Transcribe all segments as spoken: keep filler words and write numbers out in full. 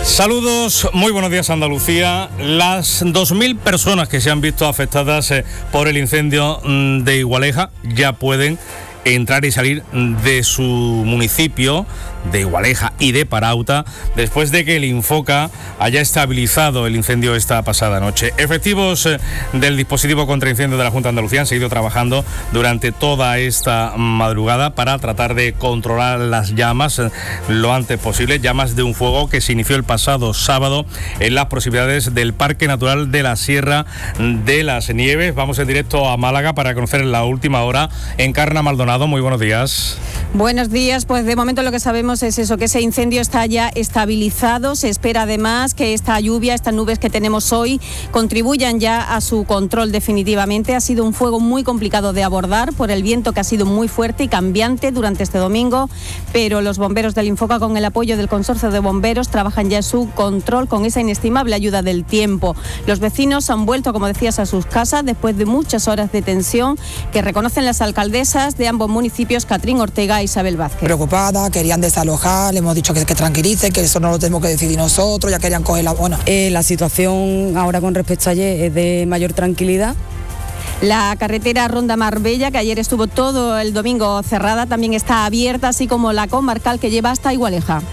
Saludos, muy buenos días Andalucía. Las dos mil personas que se han visto afectadas eh, por el incendio de Igualeja ya pueden entrar y salir de su municipio, de Igualeja y de Parauta, después de que el Infoca haya estabilizado el incendio esta pasada noche. Efectivos eh, del dispositivo contra incendio de la Junta de Andalucía han seguido trabajando durante toda esta madrugada para tratar de controlar las llamas eh, lo antes posible, llamas de un fuego que se inició el pasado sábado en las proximidades del Parque Natural de la Sierra de las Nieves. Vamos en directo a Málaga para conocer la última hora. Encarna Maldonado, muy buenos días. Buenos días, pues de momento lo que sabemos es eso, que ese incendio está ya estabilizado. Se espera además que esta lluvia, estas nubes que tenemos hoy, contribuyan ya a su control definitivamente. Ha sido un fuego muy complicado de abordar por el viento que ha sido muy fuerte y cambiante durante este domingo, pero los bomberos del Infoca, con el apoyo del Consorcio de Bomberos, trabajan ya en su control con esa inestimable ayuda del tiempo. Los vecinos han vuelto, como decías, a sus casas después de muchas horas de tensión que reconocen las alcaldesas de ambos municipios, Catrín Ortega e Isabel Vázquez. Preocupada, querían desalojar, le hemos dicho que, que tranquilice, que eso no lo tenemos que decidir nosotros, ya querían coger la... Bueno. Eh, la situación ahora con respecto a ayer es de mayor tranquilidad. La carretera Ronda Marbella, que ayer estuvo todo el domingo cerrada, también está abierta, así como la comarcal que lleva hasta Igualeja.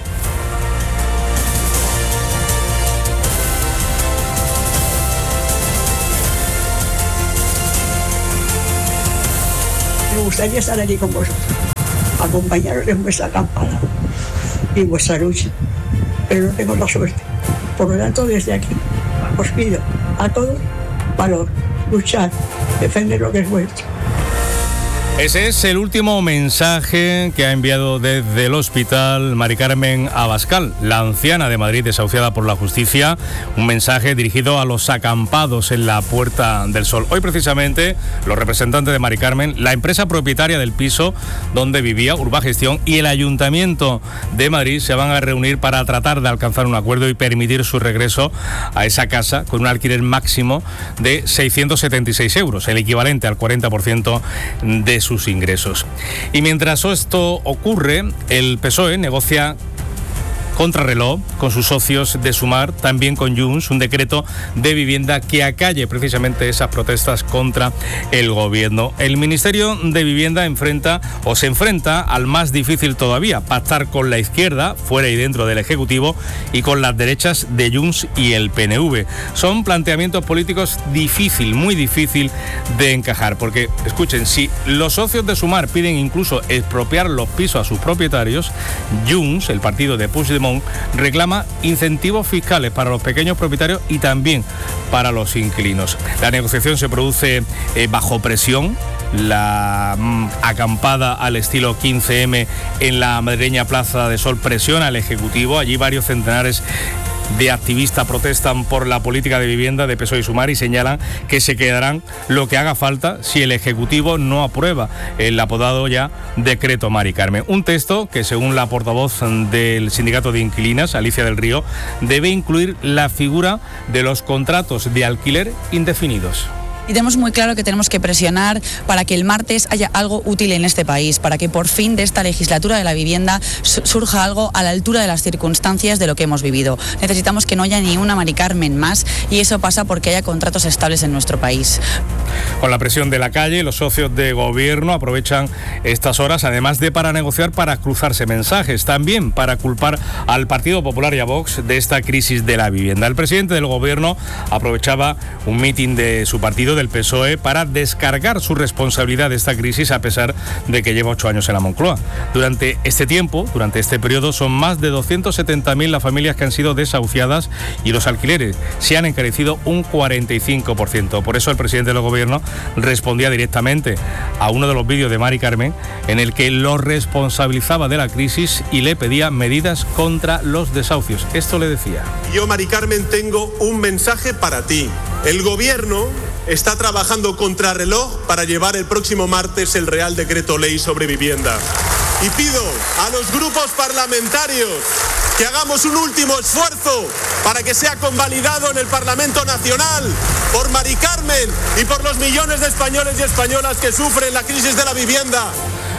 Me gustaría estar allí con vosotros, acompañaros en vuestra acampada y vuestra lucha, pero no tengo la suerte. Por lo tanto, desde aquí os pido a todos valor, luchar, defender lo que es vuestro. Ese es el último mensaje que ha enviado desde el hospital Mari Carmen Abascal, la anciana de Madrid desahuciada por la justicia, un mensaje dirigido a los acampados en la Puerta del Sol. Hoy precisamente los representantes de Mari Carmen, la empresa propietaria del piso donde vivía, Urbagestión, y el Ayuntamiento de Madrid se van a reunir para tratar de alcanzar un acuerdo y permitir su regreso a esa casa con un alquiler máximo de seiscientos setenta y seis euros, el equivalente al cuarenta por ciento de su sus ingresos. Y mientras esto ocurre, el P S O E negocia contrarreloj con sus socios de Sumar, también con Junts, un decreto de vivienda que acalle precisamente esas protestas contra el gobierno. El Ministerio de Vivienda enfrenta o se enfrenta al más difícil todavía, pactar con la izquierda, fuera y dentro del Ejecutivo, y con las derechas de Junts y el P N V. Son planteamientos políticos difícil, muy difícil de encajar, porque, escuchen, si los socios de Sumar piden incluso expropiar los pisos a sus propietarios, Junts, el partido de Puigdemont, reclama incentivos fiscales para los pequeños propietarios y también para los inquilinos. La negociación se produce eh, bajo presión. La mm, acampada al estilo quince eme en la madrileña Plaza de Sol presiona al Ejecutivo. Allí varios centenares de activistas protestan por la política de vivienda de P S O E y Sumar y señalan que se quedarán lo que haga falta si el Ejecutivo no aprueba el apodado ya decreto Mari Carmen. Un texto que, según la portavoz del sindicato de inquilinas, Alicia del Río, debe incluir la figura de los contratos de alquiler indefinidos. Y tenemos muy claro que tenemos que presionar para que el martes haya algo útil en este país, para que por fin de esta legislatura de la vivienda surja algo a la altura de las circunstancias de lo que hemos vivido. Necesitamos que no haya ni una Mari Carmen más, y eso pasa porque haya contratos estables en nuestro país. Con la presión de la calle, los socios de gobierno aprovechan estas horas, además de para negociar, para cruzarse mensajes, también para culpar al Partido Popular y a Vox de esta crisis de la vivienda. El presidente del gobierno aprovechaba un mitin de su partido, del P S O E, para descargar su responsabilidad de esta crisis, a pesar de que lleva ocho años en la Moncloa. Durante este tiempo, durante este periodo, son más de doscientos setenta mil las familias que han sido desahuciadas y los alquileres se han encarecido un cuarenta y cinco por ciento. Por eso el presidente del gobierno respondía directamente a uno de los vídeos de Mari Carmen en el que lo responsabilizaba de la crisis y le pedía medidas contra los desahucios. Esto le decía: yo, Mari Carmen, tengo un mensaje para ti. El gobierno está trabajando contrarreloj para llevar el próximo martes el Real Decreto Ley sobre vivienda. Y pido a los grupos parlamentarios que hagamos un último esfuerzo para que sea convalidado en el Parlamento Nacional por Mari Carmen y por los millones de españoles y españolas que sufren la crisis de la vivienda.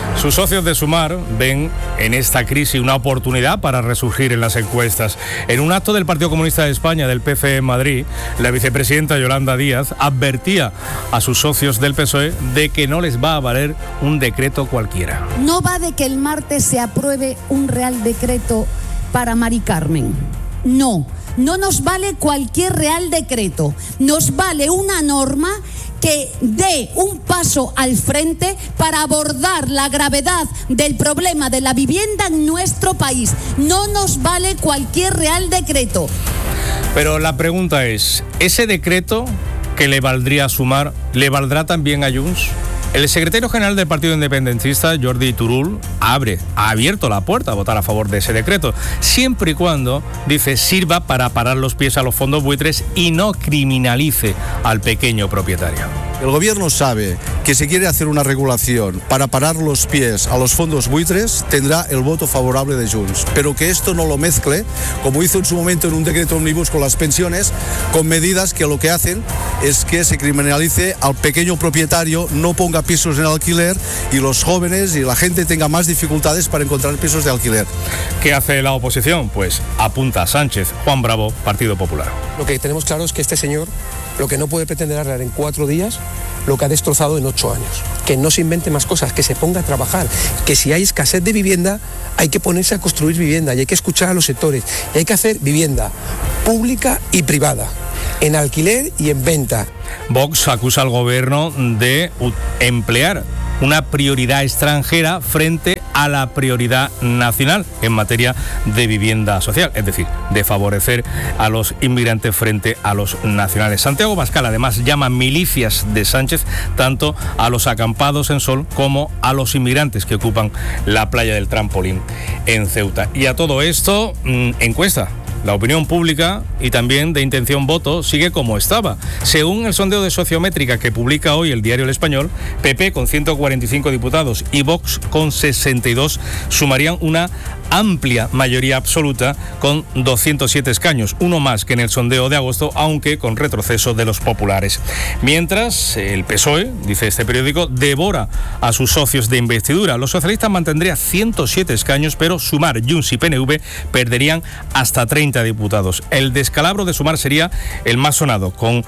Sus socios de Sumar ven en esta crisis una oportunidad para resurgir en las encuestas. En un acto del Partido Comunista de España, del P C E en Madrid, la vicepresidenta Yolanda Díaz advertía a sus socios del P S O E de que no les va a valer un decreto cualquiera. No va de que el martes se apruebe un real decreto para Mari Carmen. No, no nos vale cualquier real decreto. Nos vale una norma que dé un paso al frente para abordar la gravedad del problema de la vivienda en nuestro país. No nos vale cualquier real decreto. Pero la pregunta es, ¿ese decreto que le valdría a Sumar, le valdrá también a Junts? El secretario general del Partido Independentista, Jordi Turull, abre, ha abierto la puerta a votar a favor de ese decreto, siempre y cuando, dice, sirva para parar los pies a los fondos buitres y no criminalice al pequeño propietario. El gobierno sabe que si quiere hacer una regulación para parar los pies a los fondos buitres, tendrá el voto favorable de Junts, pero que esto no lo mezcle, como hizo en su momento en un decreto omnibus con las pensiones, con medidas que lo que hacen es que se criminalice al pequeño propietario, no ponga pisos en alquiler y los jóvenes y la gente tenga más dificultades para encontrar pisos de alquiler. ¿Qué hace la oposición? Pues apunta a Sánchez. Juan Bravo, Partido Popular. Lo que tenemos claro es que este señor lo que no puede pretender arreglar en cuatro días lo que ha destrozado en ocho años. Que no se invente más cosas, que se ponga a trabajar, que si hay escasez de vivienda hay que ponerse a construir vivienda y hay que escuchar a los sectores y hay que hacer vivienda pública y privada, en alquiler y en venta. Vox acusa al gobierno de emplear una prioridad extranjera frente a la prioridad nacional en materia de vivienda social, es decir, de favorecer a los inmigrantes frente a los nacionales. Santiago Abascal además llama milicias de Sánchez tanto a los acampados en Sol como a los inmigrantes que ocupan la playa del Trampolín en Ceuta. Y a todo esto, mmm, encuesta. La opinión pública y también de intención voto sigue como estaba. Según el sondeo de Sociométrica que publica hoy el diario El Español, P P con ciento cuarenta y cinco diputados y Vox con sesenta y dos sumarían una amplia mayoría absoluta con doscientos siete escaños, uno más que en el sondeo de agosto, aunque con retroceso de los populares. Mientras, el P S O E, dice este periódico, devora a sus socios de investidura. Los socialistas mantendrían ciento siete escaños, pero Sumar, Junts y P N V perderían hasta treinta diputados. El descalabro de Sumar sería el más sonado, con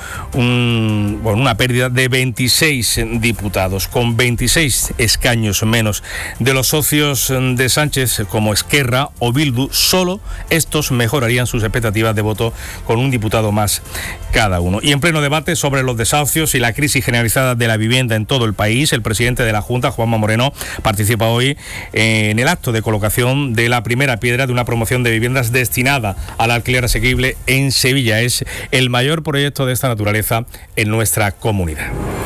un, bueno, una pérdida de veintiséis diputados, con veintiséis escaños menos. De los socios de Sánchez, como Esquerra o Bildu, solo estos mejorarían sus expectativas de voto con un diputado más cada uno. Y en pleno debate sobre los desahucios y la crisis generalizada de la vivienda en todo el país, el presidente de la Junta, Juanma Moreno, participa hoy en el acto de colocación de la primera piedra de una promoción de viviendas destinada al alquiler asequible en Sevilla. Es el mayor proyecto de esta naturaleza en nuestra comunidad.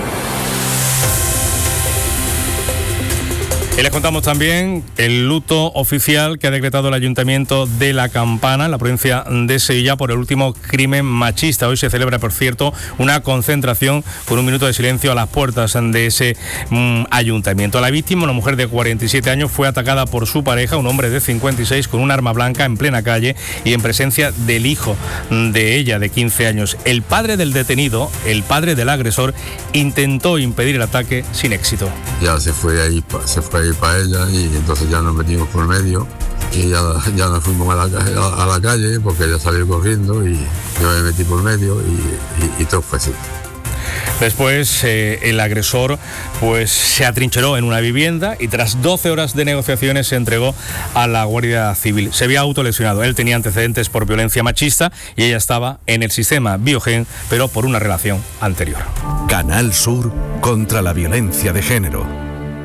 Y les contamos también el luto oficial que ha decretado el Ayuntamiento de La Campana, en la provincia de Sevilla, por el último crimen machista. Hoy se celebra, por cierto, una concentración con un minuto de silencio a las puertas de ese mm, ayuntamiento. La víctima, una mujer de cuarenta y siete años, fue atacada por su pareja, un hombre de cincuenta y seis, con un arma blanca en plena calle y en presencia del hijo de ella, de quince años. El padre del detenido, el padre del agresor, intentó impedir el ataque sin éxito. Ya se fue ahí, se fue ahí para ella y entonces ya nos metimos por medio y ya, ya nos fuimos a la, a, a la calle porque ella salió corriendo y yo me metí por medio y, y, y todo fue así. Después eh, el agresor pues se atrincheró en una vivienda y tras doce horas de negociaciones se entregó a la Guardia Civil. Se había autolesionado. Él tenía antecedentes por violencia machista y ella estaba en el sistema Biogen, pero por una relación anterior. Canal Sur contra la violencia de género.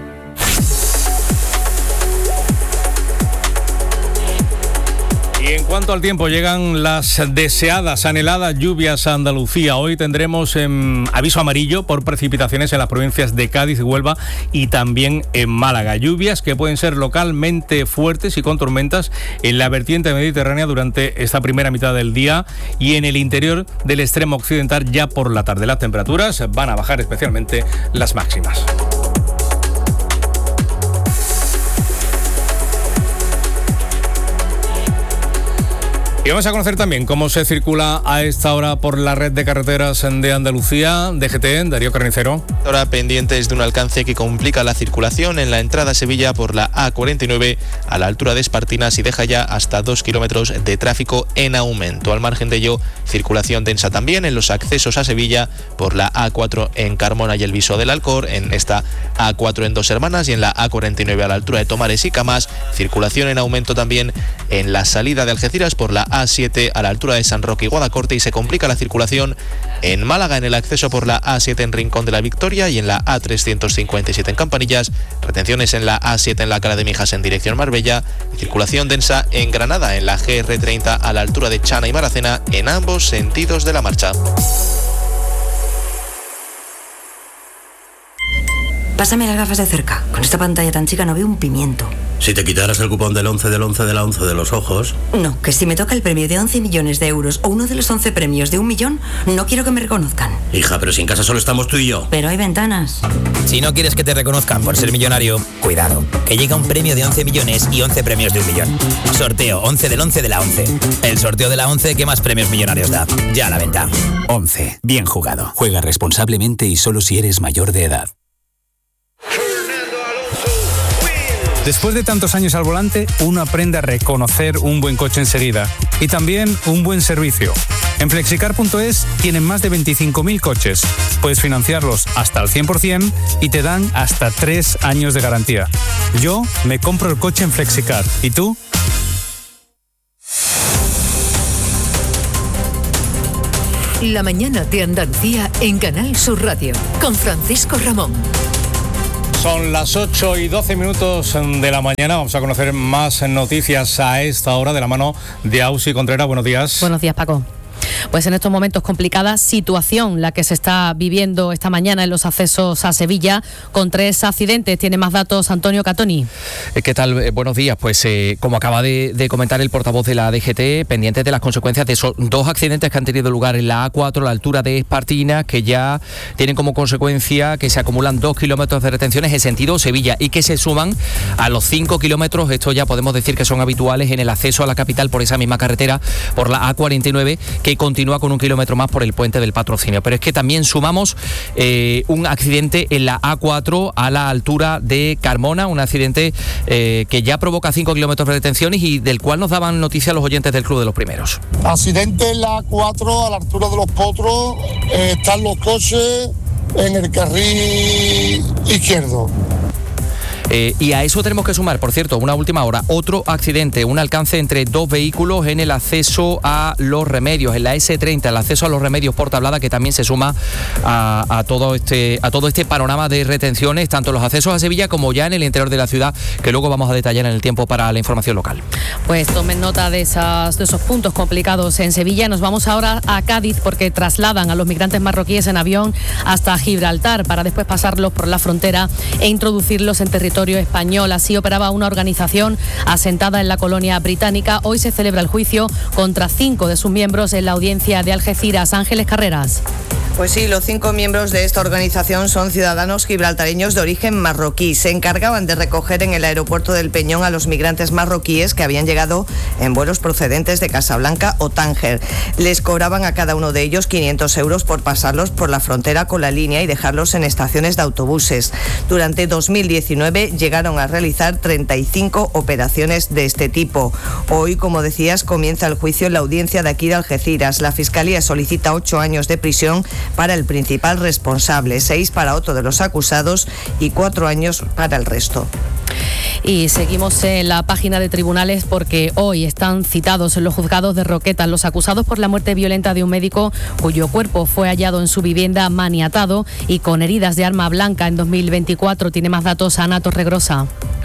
Y en cuanto al tiempo, llegan las deseadas, anheladas lluvias a Andalucía. Hoy tendremos eh, aviso amarillo por precipitaciones en las provincias de Cádiz y Huelva y también en Málaga. Lluvias que pueden ser localmente fuertes y con tormentas en la vertiente mediterránea durante esta primera mitad del día y en el interior del extremo occidental ya por la tarde. Las temperaturas van a bajar, especialmente las máximas. Y vamos a conocer también cómo se circula a esta hora por la red de carreteras de Andalucía. D G T, Darío Carnicero. Ahora pendientes de un alcance que complica la circulación en la entrada a Sevilla por la A cuarenta y nueve a la altura de Espartinas y deja ya hasta dos kilómetros de tráfico en aumento. Al margen de ello, circulación densa también en los accesos a Sevilla por la A cuatro en Carmona y el Viso del Alcor, en esta A cuatro en Dos Hermanas y en la A cuarenta y nueve a la altura de Tomares y Camas. Circulación en aumento también en la salida de Algeciras por la A siete a la altura de San Roque y Guadacorte, y se complica la circulación en Málaga en el acceso por la A siete en Rincón de la Victoria y en la A trescientos cincuenta y siete en Campanillas. Retenciones en la A siete en la Cala de Mijas en dirección Marbella. Circulación densa en Granada en la G R treinta a la altura de Chana y Maracena en ambos sentidos de la marcha. Pásame las gafas de cerca. Con esta pantalla tan chica no veo un pimiento. Si te quitaras el cupón del once del once de la once de los ojos... No, que si me toca el premio de once millones de euros o uno de los once premios de un millón, no quiero que me reconozcan. Hija, pero si en casa solo estamos tú y yo. Pero hay ventanas. Si no quieres que te reconozcan por ser millonario, cuidado, que llega un premio de once millones y once premios de un millón. Sorteo once del once de la once. El sorteo de la once que más premios millonarios da. Ya a la venta. once. Bien jugado. Juega responsablemente y solo si eres mayor de edad. Después de tantos años al volante, uno aprende a reconocer un buen coche enseguida y también un buen servicio. En flexicar punto es tienen más de veinticinco mil coches. Puedes financiarlos hasta el cien por ciento y te dan hasta tres años de garantía. Yo me compro el coche en Flexicar. ¿Y tú? La mañana de Andalucía en Canal Sur Radio con Francisco Ramón. Son las ocho y doce minutos de la mañana. Vamos a conocer más noticias a esta hora de la mano de Ausi Contreras. Buenos días. Buenos días, Paco. Pues en estos momentos complicada situación la que se está viviendo esta mañana en los accesos a Sevilla con tres accidentes. Tiene más datos Antonio Catoni. ¿Qué tal? Eh, buenos días. Pues eh, como acaba de, de comentar el portavoz de la D G T, pendientes de las consecuencias de esos dos accidentes que han tenido lugar en la A cuatro a la altura de Espartinas, que ya tienen como consecuencia que se acumulan dos kilómetros de retenciones en sentido Sevilla y que se suman a los cinco kilómetros. Esto ya podemos decir que son habituales en el acceso a la capital por esa misma carretera, por la A cuarenta y nueve, que continúa con un kilómetro más por el puente del Patrocinio. Pero es que también sumamos eh, un accidente en la A cuatro a la altura de Carmona, un accidente eh, que ya provoca cinco kilómetros de retenciones y del cual nos daban noticia los oyentes del Club de los Primeros. Accidente en la A cuatro a la altura de los Potros, eh, están los coches en el carril izquierdo. Eh, y a eso tenemos que sumar, por cierto, una última hora, otro accidente, un alcance entre dos vehículos en el acceso a Los Remedios, en la ese treinta, el acceso a Los Remedios por Tablada, que también se suma a, a, todo este, a todo este panorama de retenciones, tanto en los accesos a Sevilla como ya en el interior de la ciudad, que luego vamos a detallar en el tiempo para la información local. Pues tomen nota de, esas, de esos puntos complicados en Sevilla. Nos vamos ahora a Cádiz porque trasladan a los migrantes marroquíes en avión hasta Gibraltar para después pasarlos por la frontera e introducirlos en territorio español. Así operaba una organización asentada en la colonia británica. Hoy se celebra el juicio contra cinco de sus miembros en la audiencia de Algeciras. Ángeles Carreras. Pues sí, los cinco miembros de esta organización son ciudadanos gibraltareños de origen marroquí. Se encargaban de recoger en el aeropuerto del Peñón a los migrantes marroquíes que habían llegado en vuelos procedentes de Casablanca o Tánger. Les cobraban a cada uno de ellos quinientos euros por pasarlos por la frontera con la línea y dejarlos en estaciones de autobuses. Durante dos mil diecinueve llegaron a realizar treinta y cinco operaciones de este tipo. Hoy, como decías, comienza el juicio en la audiencia de aquí de Algeciras. La Fiscalía solicita ocho años de prisión para el principal responsable, seis para otro de los acusados y cuatro años para el resto. Y seguimos en la página de tribunales porque hoy están citados en los juzgados de Roquetas los acusados por la muerte violenta de un médico cuyo cuerpo fue hallado en su vivienda maniatado y con heridas de arma blanca en dos mil veinticuatro. Tiene más datos Ana Torregrosa.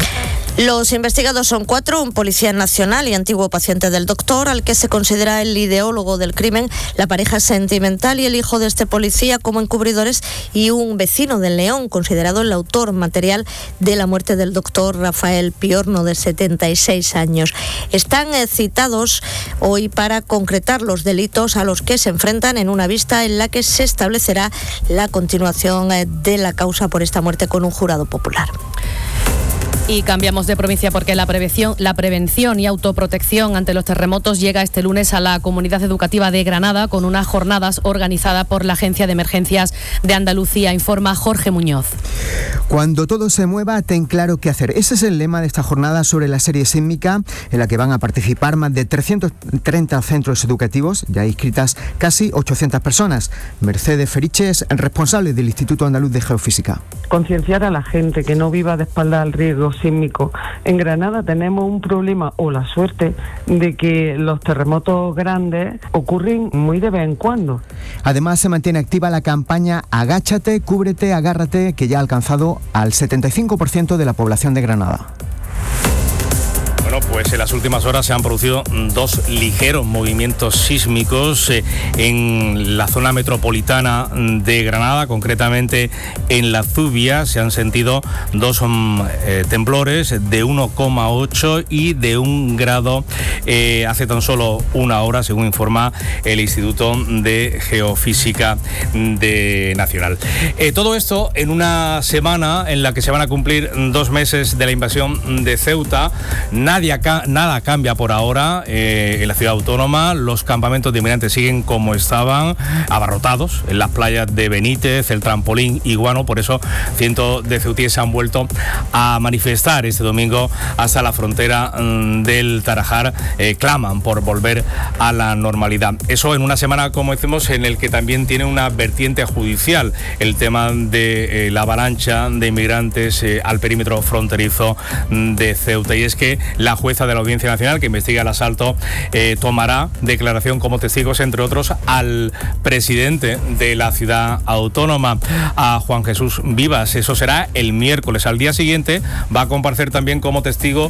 Los investigados son cuatro, un policía nacional y antiguo paciente del doctor, al que se considera el ideólogo del crimen, la pareja sentimental y el hijo de este policía como encubridores y un vecino de León, considerado el autor material de la muerte del doctor Rafael Piorno, de setenta y seis años. Están eh, citados hoy para concretar los delitos a los que se enfrentan en una vista en la que se establecerá la continuación eh, de la causa por esta muerte con un jurado popular. Y cambiamos de provincia porque la prevención, la prevención y autoprotección ante los terremotos llega este lunes a la Comunidad Educativa de Granada con unas jornadas organizadas por la Agencia de Emergencias de Andalucía, informa Jorge Muñoz. Cuando todo se mueva, ten claro qué hacer. Ese es el lema de esta jornada sobre la serie sísmica, en la que van a participar más de trescientos treinta centros educativos, ya inscritas casi ochocientas personas. Mercedes Feriches, responsable del Instituto Andaluz de Geofísica. Concienciar a la gente que no viva de espaldas al riesgo sísmico. En Granada tenemos un problema o la suerte de que los terremotos grandes ocurren muy de vez en cuando. Además, se mantiene activa la campaña Agáchate, Cúbrete, Agárrate, que ya ha alcanzado al setenta y cinco por ciento de la población de Granada. Bueno, pues en las últimas horas se han producido dos ligeros movimientos sísmicos eh, en la zona metropolitana de Granada, concretamente en La Zubia. Se han sentido dos um, eh, temblores de uno coma ocho y de un grado eh, hace tan solo una hora, según informa el Instituto de Geofísica de Nacional. Eh, todo esto en una semana en la que se van a cumplir dos meses de la invasión de Ceuta. Nadie acá, nada cambia por ahora eh, en la ciudad autónoma. Los campamentos de inmigrantes siguen como estaban, abarrotados en las playas de Benítez, el Trampolín y Guano. Por eso cientos de ceutíes se han vuelto a manifestar este domingo hasta la frontera mmm, del Tarajar. Eh, claman por volver a la normalidad. Eso en una semana, como decimos, en el que también tiene una vertiente judicial el tema de eh, la avalancha de inmigrantes eh, al perímetro fronterizo de Ceuta. Y es que la jueza de la Audiencia Nacional que investiga el asalto eh, tomará declaración como testigos, entre otros, al presidente de la ciudad autónoma, a Juan Jesús Vivas. Eso será el miércoles. Al día siguiente va a comparecer también como testigo